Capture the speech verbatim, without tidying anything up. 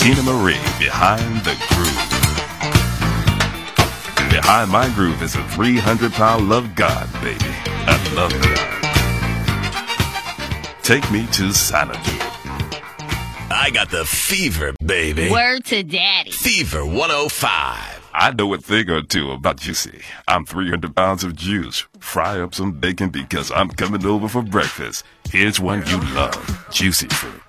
Tina Marie, Behind the Groove. Behind my groove is a three hundred pound love God, baby. I love God. Take me to Xanadu. I got the fever, baby. Word to daddy. Fever one oh five. I know a thing or two about Juicy. I'm three hundred pounds of juice. Fry up some bacon because I'm coming over for breakfast. Here's one you love, juicy fruit.